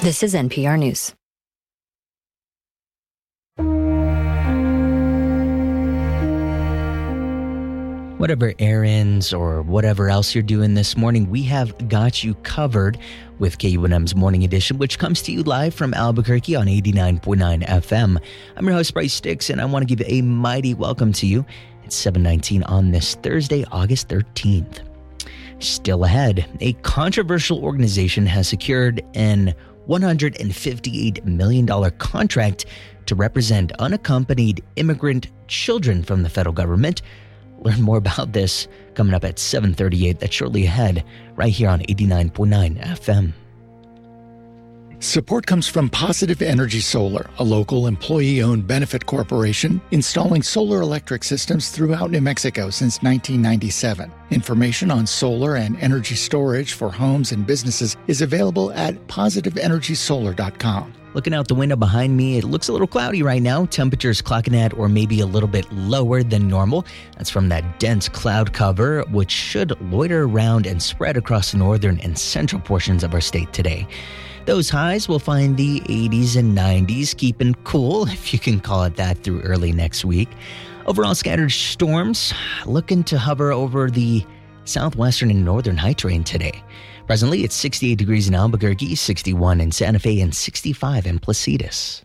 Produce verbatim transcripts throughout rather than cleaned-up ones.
This is N P R News. Whatever errands or whatever else you're doing this morning, we have got you covered with K U N M's Morning Edition, which comes to you live from Albuquerque on eighty-nine point nine F M. I'm your host, Bryce Sticks, and I want to give a mighty welcome to you. It's seven nineteen on this Thursday, August thirteenth. Still ahead, a controversial organization has secured an one hundred fifty-eight million dollars contract to represent unaccompanied immigrant children from the federal government. Learn more about this coming up at seven thirty-eight. That's shortly ahead, right here on eighty-nine point nine F M. Support comes from Positive Energy Solar, a local employee-owned benefit corporation installing solar electric systems throughout New Mexico since nineteen ninety-seven. Information on solar and energy storage for homes and businesses is available at positive energy solar dot com. Looking out the window behind me, it looks a little cloudy right now. Temperatures clocking at or maybe a little bit lower than normal. That's from that dense cloud cover, which should loiter around and spread across the northern and central portions of our state today. Those highs will find the eighties and nineties, keeping cool, if you can call it that, through early next week. Overall, scattered storms looking to hover over the southwestern and northern high terrain today. Presently, it's sixty-eight degrees in Albuquerque, sixty-one in Santa Fe, and sixty-five in Placitas.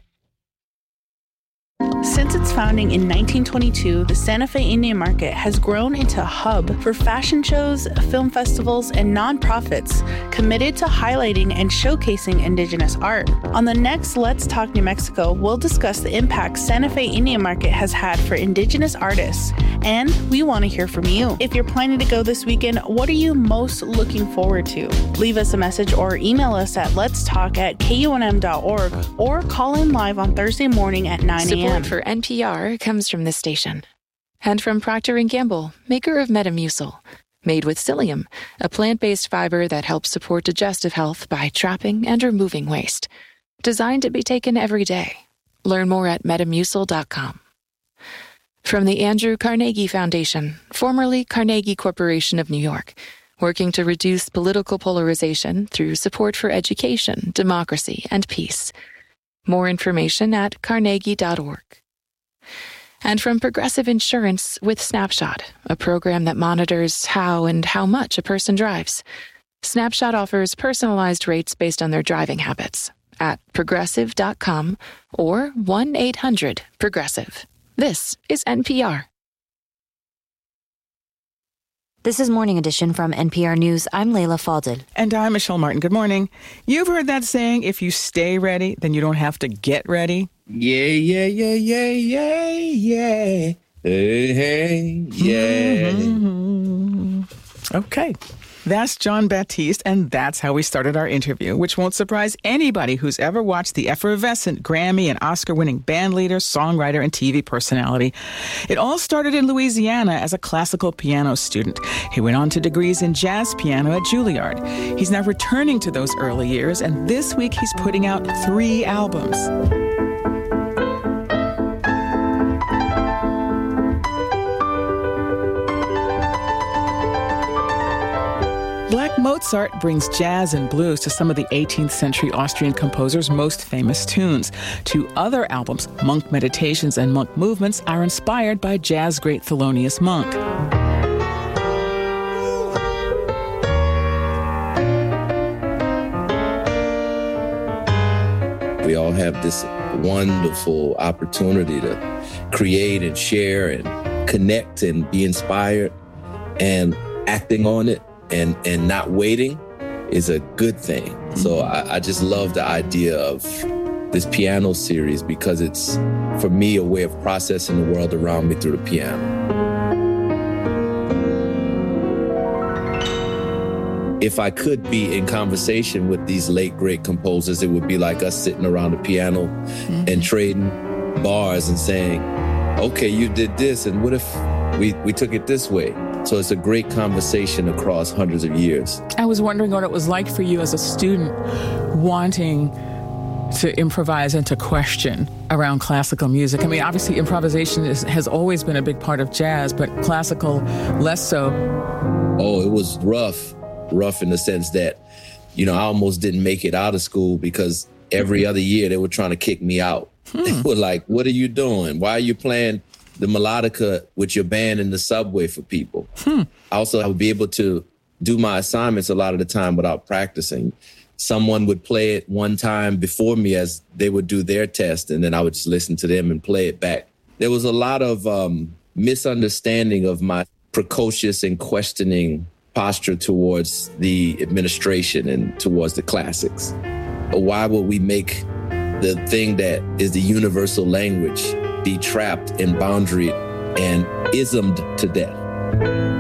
Since its founding in nineteen twenty-two, the Santa Fe Indian Market has grown into a hub for fashion shows, film festivals, and nonprofits committed to highlighting and showcasing Indigenous art. On the next Let's Talk New Mexico, we'll discuss the impact Santa Fe Indian Market has had for Indigenous artists, and we want to hear from you. If you're planning to go this weekend, what are you most looking forward to? Leave us a message or email us at letstalk at K U N M dot org or call in live on Thursday morning at nine a.m. Support for N P R comes from this station. And from Procter and Gamble, maker of Metamucil. Made with psyllium, a plant-based fiber that helps support digestive health by trapping and removing waste. Designed to be taken every day. Learn more at metamucil dot com. From the Andrew Carnegie Foundation, formerly Carnegie Corporation of New York, working to reduce political polarization through support for education, democracy, and peace. More information at carnegie dot org. And from Progressive Insurance with Snapshot, a program that monitors how and how much a person drives. Snapshot offers personalized rates based on their driving habits at progressive dot com or one eight hundred progressive. This is N P R. This is Morning Edition from N P R News. I'm Layla Falded. And I'm Michelle Martin. Good morning. You've heard that saying, if you stay ready, then you don't have to get ready. Yeah, yeah, yeah, yeah, yeah, yeah. Hey, hey, yeah. Mm-hmm. Okay. That's Jon Batiste, and that's how we started our interview, which won't surprise anybody who's ever watched the effervescent Grammy and Oscar-winning bandleader, songwriter, and T V personality. It all started in Louisiana as a classical piano student. He went on to degrees in jazz piano at Juilliard. He's now returning to those early years, and this week he's putting out three albums. Black Mozart brings jazz and blues to some of the eighteenth century Austrian composer's most famous tunes. Two other albums, Monk Meditations and Monk Movements, are inspired by jazz great Thelonious Monk. We all have this wonderful opportunity to create and share and connect and be inspired, and acting on it and and not waiting is a good thing. So I, I just love the idea of this piano series because it's, for me, a way of processing the world around me through the piano. If I could be in conversation with these late, great composers, it would be like us sitting around the piano mm-hmm. and trading bars and saying, okay, you did this, and what if we, we took it this way? So it's a great conversation across hundreds of years. I was wondering what it was like for you as a student wanting to improvise and to question around classical music. I mean, obviously improvisation is, has always been a big part of jazz, but classical less so. Oh, it was rough, rough in the sense that you know, I almost didn't make it out of school because every other year they were trying to kick me out. Hmm. They were like, what are you doing? Why are you playing the melodica with your band in the subway for people? Hmm. Also, I would be able to do my assignments a lot of the time without practicing. Someone would play it one time before me as they would do their test, and then I would just listen to them and play it back. There was a lot of um, misunderstanding of my precocious and questioning posture towards the administration and towards the classics. Why would we make the thing that is the universal language be trapped and boundaried and ismed to death?